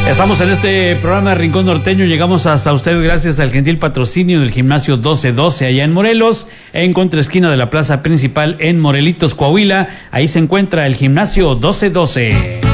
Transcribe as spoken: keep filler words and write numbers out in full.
Estamos en este programa Rincón Norteño, llegamos hasta usted gracias al gentil patrocinio del gimnasio doce doce allá en Morelos, en contraesquina de la plaza principal en Morelitos, Coahuila. Ahí se encuentra el gimnasio doce doce.